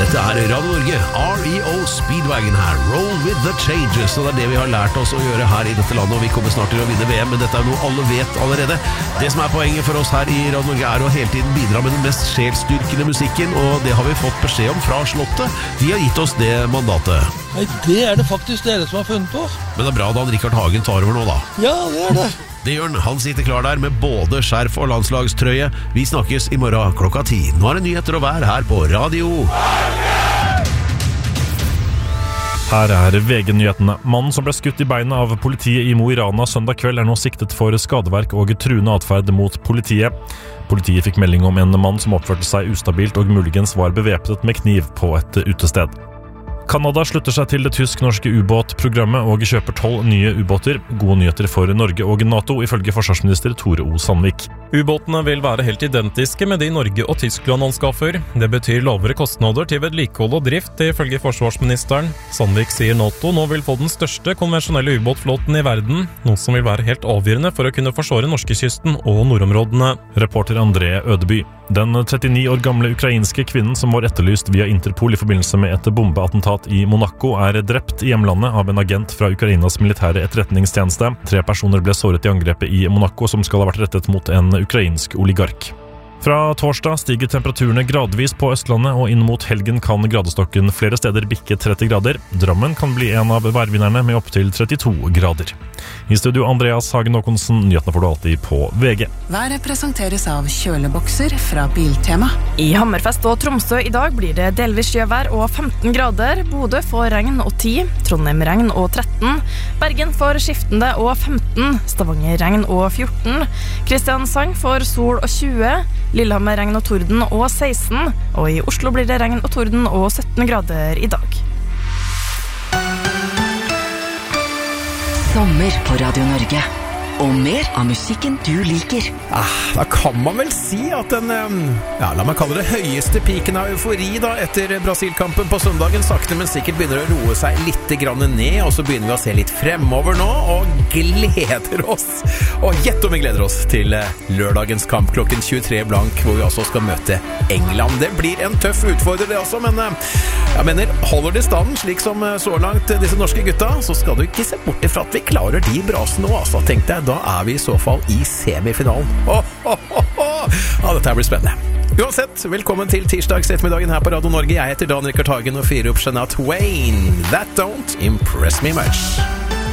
Dette Radio Norge, REO Speedwagon her, Roll with the Changes, og det det vi har lært oss å gjøre her i dette landet, og vi kommer snart til å vinne VM, men dette noe alle vet allerede. Det som poenget for oss her i Radio Norge å hele tiden bidra med den mest sjelsstyrkende musikken, og det har vi fått beskjed om fra Slottet. De har gitt oss det mandatet. Nei, det det faktisk dere som har funnet på. Men det bra da Richard Hagen tar over nå da. Ja, det det. Det gjør han. Han sitter klar der med både skjerf og landslagstrøye. Vi snakkes i morgen klokka 10. Nå det nyheter å være her på Radio. Her VG-nyhetene. Mannen som ble skutt i beina av politiet i Mo i Rana søndag kveld nå siktet for skadeverk og truende atferd mot politiet. Politiet fikk melding om en mann som oppførte seg ustabilt og muligens var bevæpnet med kniv på et utested. Kanada slutter seg til det tysk-norske ubåtprogrammet og kjøper 12 nye ubåter. Gode nyheter for Norge og NATO, ifølge forsvarsminister Tore O. Sandvik. Ubåtene vil være helt identiske med de Norge og Tyskland anskaffer. Det betyr lavere kostnader til vedlikehold og drift, ifølge forsvarsministeren. Sandvik sier NATO nå vil få den største konvensjonelle ubåtflåten i verden, noe som vil være helt avgjørende for å kunne forsvare norskekysten og nordområdene. Reporter André Ødeby. Den 39 år gamle ukrainske kvinnen som var etterlyst via Interpol i forbindelse med et bombeattentat i Monaco drept i hjemlandet av en agent fra Ukrainas militære etterretningstjeneste. 3 personer ble såret i angrepet i Monaco som skal ha vært rettet mot en ukrainsk oligark. Fra torsdag stiger temperaturene gradvis på Østlandet, og inn mot helgen kan gradestokken flere steder bikke 30 grader. Drammen kan bli en av værvinnerne med opp til 32 grader. I studio Andreas Hagen Håkonsen, nyhetene får du alltid på VG. Været presenteres av kjølebokser fra Biltema. I Hammerfest og Tromsø i dag blir det delvis sjøvær og 15 grader. Bodø får regn og 10, Trondheim regn og 13, Bergen får skiftende og 15, Stavanger regn og 14, Kristiansand får sol og 20, Lillehammer regn og torden og 16, og i Oslo blir det regn og torden og 17 grader i dag. Sommer på Radio Norge. Og mer av musikken du liker. Da kan man vel si at den, la meg kalle det høyeste piken av eufori da, etter Brasil-kampen på søndagen, sakte men sikkert begynner å roe seg litt grann ned, og så begynner vi å se litt fremover nå, og gleder oss. Og gjett om vi gleder oss til lørdagens kamp klokken 23 blank, hvor vi også skal møte England. Det blir en tøff utfordrer det også, men jeg mener, holder det standen slik som så langt disse norske gutta, så skal du ikke se bort ifra at vi klarer de brasene nå, altså. Tenk deg, da vi I så fall I semifinalen. Ja, dette blir spennende. Uansett, velkommen til tirsdags ettermiddagen her på Radio Norge. Jeg heter Dan Richard Hagen og fyrer opp Shania Twain. That don't impress me much.